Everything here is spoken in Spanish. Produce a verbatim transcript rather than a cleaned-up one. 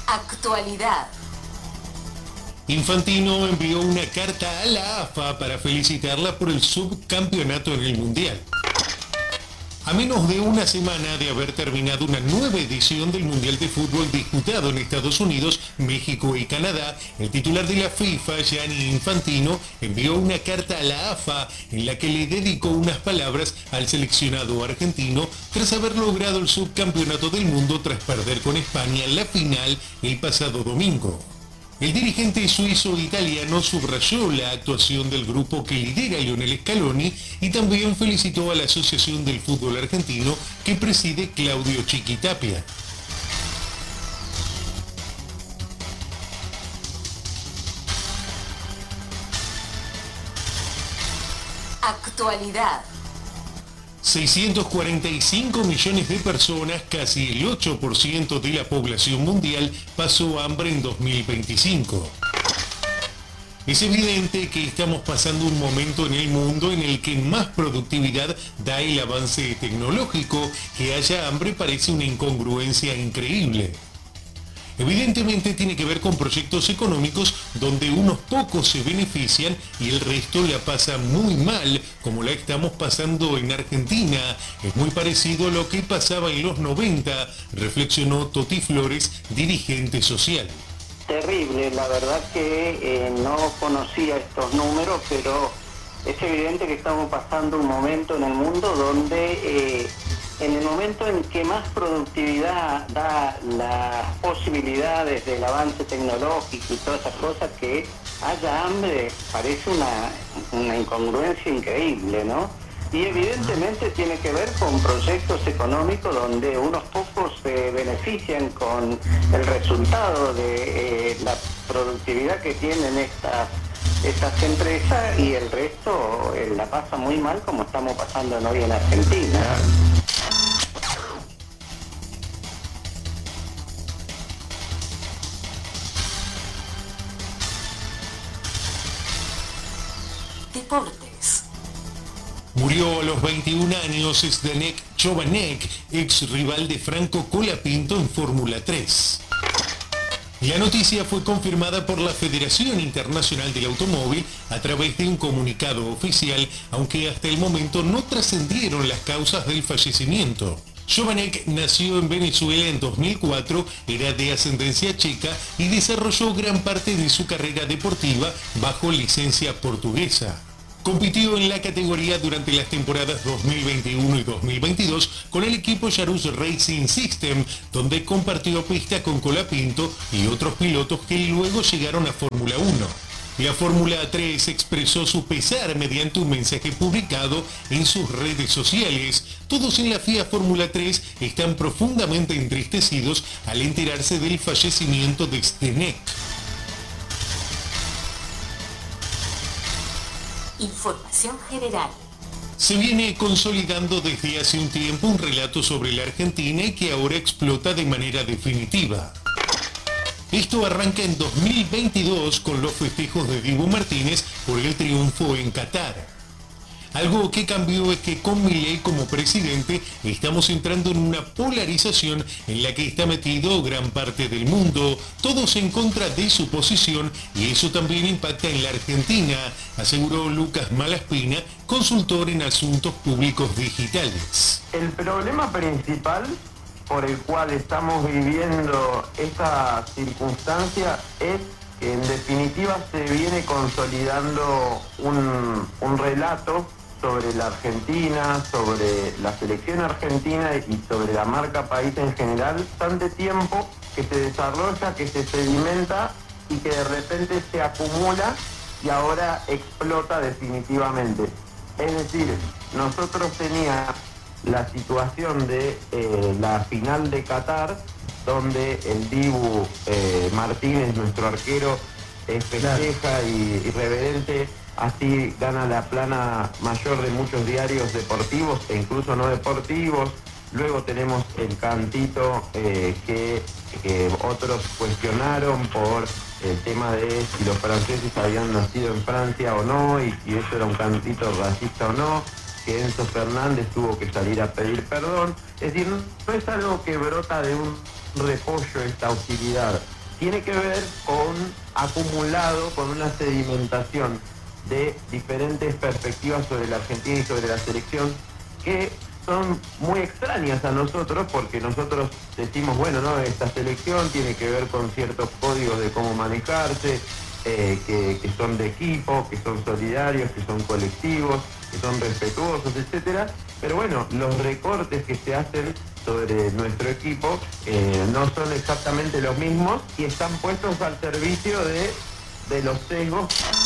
Actualidad. Infantino envió una carta a la A F A para felicitarla por el subcampeonato en el Mundial. A menos de una semana de haber terminado una nueva edición del Mundial de Fútbol disputado en Estados Unidos, México y Canadá, el titular de la FIFA, Gianni Infantino, envió una carta a la A F A en la que le dedicó unas palabras al seleccionado argentino tras haber logrado el subcampeonato del mundo tras perder con España en la final el pasado domingo. El dirigente suizo-italiano subrayó la actuación del grupo que lidera Lionel Scaloni y también felicitó a la Asociación del Fútbol Argentino que preside Claudio Chiquitapia. Actualidad. seiscientos cuarenta y cinco millones de personas, casi el ocho por ciento de la población mundial, pasó hambre en dos mil veinticinco. Es evidente que estamos pasando un momento en el mundo en el que más productividad da el avance tecnológico. Que haya hambre parece una incongruencia increíble. Evidentemente tiene que ver con proyectos económicos donde unos pocos se benefician y el resto la pasa muy mal, como la estamos pasando en Argentina. Es muy parecido a lo que pasaba en los noventa, reflexionó Toti Flores, dirigente social. Terrible, la verdad que eh, no conocía estos números, pero es evidente que estamos pasando un momento en el mundo donde... Eh, En el momento en que más productividad da las posibilidades del avance tecnológico y todas esas cosas, que haya hambre parece una, una incongruencia increíble, ¿no? Y evidentemente tiene que ver con proyectos económicos donde unos pocos se benefician con el resultado de eh, la productividad que tienen estas, estas empresas y el resto eh, la pasa muy mal, como estamos pasando hoy en Argentina. Deportes. Murió a los veintiún años Zdeněk Chovanec, ex rival de Franco Colapinto en Fórmula tres. La noticia fue confirmada por la Federación Internacional del Automóvil a través de un comunicado oficial, aunque hasta el momento no trascendieron las causas del fallecimiento. Chovanec nació en Venezuela en dos mil cuatro, era de ascendencia checa y desarrolló gran parte de su carrera deportiva bajo licencia portuguesa. Compitió en la categoría durante las temporadas dos mil veintiuno y dos mil veintidós con el equipo Yarus Racing System, donde compartió pista con Colapinto y otros pilotos que luego llegaron a Fórmula uno. La Fórmula tres expresó su pesar mediante un mensaje publicado en sus redes sociales. Todos en la F I A Fórmula tres están profundamente entristecidos al enterarse del fallecimiento de Zdeněk. Información general. Se viene consolidando desde hace un tiempo un relato sobre la Argentina y que ahora explota de manera definitiva. Esto arranca en dos mil veintidós con los festejos de Dibu Martínez por el triunfo en Qatar. Algo que cambió es que con Milei como presidente estamos entrando en una polarización en la que está metido gran parte del mundo, todos en contra de su posición, y eso también impacta en la Argentina, aseguró Lucas Malaspina, consultor en asuntos públicos digitales. El problema principal por el cual estamos viviendo esta circunstancia es que en definitiva se viene consolidando un, un relato sobre la Argentina, sobre la selección argentina y sobre la marca país en general, bastante tiempo que se desarrolla, que se sedimenta y que de repente se acumula y ahora explota definitivamente. Es decir, nosotros teníamos la situación de eh, la final de Qatar, donde el Dibu eh, Martínez, nuestro arquero, eh, festeja y irreverente, así gana la plana mayor de muchos diarios deportivos e incluso no deportivos. Luego tenemos el cantito eh, que eh, otros cuestionaron por el tema de si los franceses habían nacido en Francia o no, y si eso era un cantito racista o no, que Enzo Fernández tuvo que salir a pedir perdón. Es decir, no es algo que brota de un repollo esta hostilidad, tiene que ver con acumulado, con una sedimentación de diferentes perspectivas sobre la Argentina y sobre la selección que son muy extrañas a nosotros, porque nosotros decimos, bueno, no, esta selección tiene que ver con ciertos códigos de cómo manejarse, eh, que, que son de equipo, que son solidarios, que son colectivos, que son respetuosos, etcétera. Pero bueno, los recortes que se hacen sobre nuestro equipo eh, no son exactamente los mismos y están puestos al servicio de, de los sesgos